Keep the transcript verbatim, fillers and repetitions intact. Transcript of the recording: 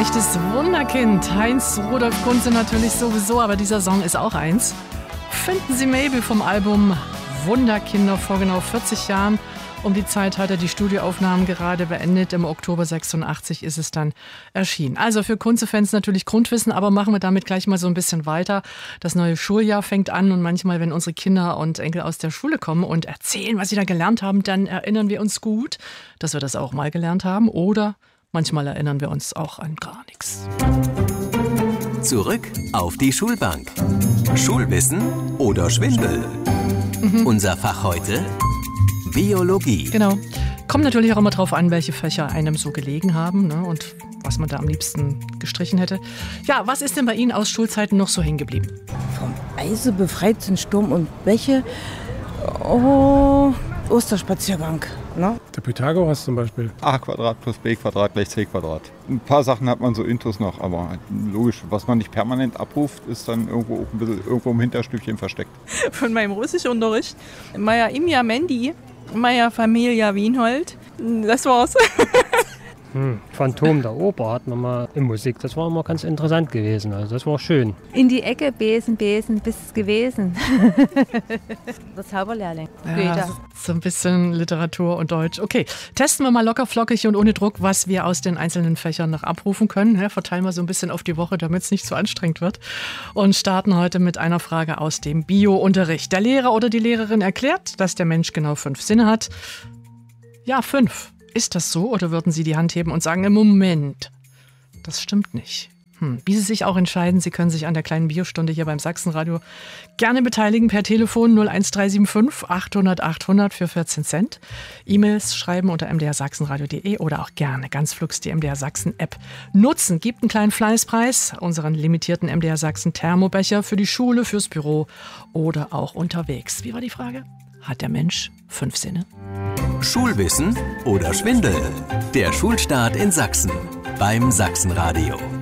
echtes Wunderkind. Heinz Rudolf Kunze natürlich sowieso, aber dieser Song ist auch eins. Finden Sie Maybe vom Album Wunderkinder vor genau vierzig Jahren. Um die Zeit hat er die Studioaufnahmen gerade beendet. Im Oktober sechsundachtzig ist es dann erschienen. Also für Kunze-Fans natürlich Grundwissen, aber machen wir damit gleich mal so ein bisschen weiter. Das neue Schuljahr fängt an und manchmal, wenn unsere Kinder und Enkel aus der Schule kommen und erzählen, was sie da gelernt haben, dann erinnern wir uns gut, dass wir das auch mal gelernt haben. Oder manchmal erinnern wir uns auch an gar nichts. Zurück auf die Schulbank. Schulwissen oder Schwindel? Mhm. Unser Fach heute: Biologie. Genau. Kommt natürlich auch immer drauf an, welche Fächer einem so gelegen haben, ne, und was man da am liebsten gestrichen hätte. Ja, was ist denn bei Ihnen aus Schulzeiten noch so hängen geblieben? Vom Eise befreit sind Sturm und Bäche. Oh, Osterspaziergang. Ne? Der Pythagoras zum Beispiel. a Quadrat plus b Quadrat gleich c Quadrat. Ein paar Sachen hat man so intus noch, aber logisch, was man nicht permanent abruft, ist dann irgendwo ein bisschen irgendwo im Hinterstübchen versteckt. Von meinem Russischunterricht. Maja Imja Mendi, Maja Familia Wienhold. Das war's. Hm, Phantom der Oper hatten wir mal in Musik. Das war immer ganz interessant gewesen. Also das war schön. In die Ecke, Besen, Besen, bist es gewesen. Der Zauberlehrling. Ja, so ein bisschen Literatur und Deutsch. Okay, testen wir mal locker flockig und ohne Druck, was wir aus den einzelnen Fächern noch abrufen können. Ja, verteilen wir so ein bisschen auf die Woche, damit es nicht zu anstrengend wird. Und starten heute mit einer Frage aus dem Bio-Unterricht. Der Lehrer oder die Lehrerin erklärt, dass der Mensch genau fünf Sinne hat. Ja, fünf. Ist das so oder würden Sie die Hand heben und sagen, im Moment, das stimmt nicht? Hm. Wie Sie sich auch entscheiden, Sie können sich an der kleinen Biostunde hier beim Sachsenradio gerne beteiligen per Telefon null eins drei sieben fünf achthundert achthundert für vierzehn Cent. E-Mails schreiben unter m d r sachsenradio punkt d e oder auch gerne ganz flugs die M D R Sachsen App nutzen. Gibt einen kleinen Fleißpreis, unseren limitierten M D R Sachsen Thermobecher für die Schule, fürs Büro oder auch unterwegs. Wie war die Frage? Hat der Mensch fünf Sinne? Schulwissen oder Schwindel? Der Schulstart in Sachsen beim Sachsenradio.